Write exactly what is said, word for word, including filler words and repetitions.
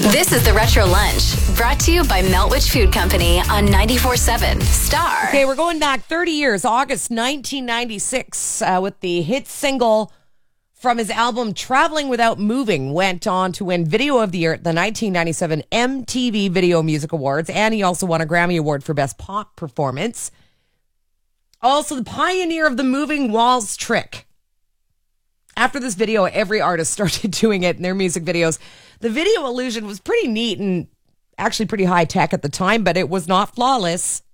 This is the Retro Lunch, brought to you by Meltwich Food Company on ninety-four point seven Star. Okay, we're going back thirty years, August nineteen ninety-six, uh, with the hit single from his album Traveling Without Moving, went on to win Video of the Year at the nineteen ninety-seven M T V Video Music Awards, and he also won a Grammy Award for Best Pop Performance. Also, the pioneer of the moving walls trick. After this video, every artist started doing it in their music videos. The video illusion was pretty neat and actually pretty high tech at the time, but it was not flawless.